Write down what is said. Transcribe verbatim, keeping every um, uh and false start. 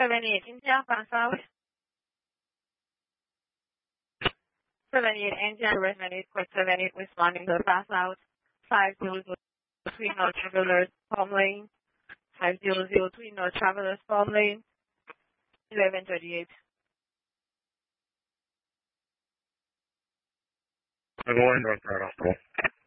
seven eight India, pass out. seven eight India, seven eight, code seven eight, responding to pass out. five zero zero three, no travelers, home lane. five zero zero three, no travelers, home lane. eleven thirty-eight. Good morning, North Carolina Hospital.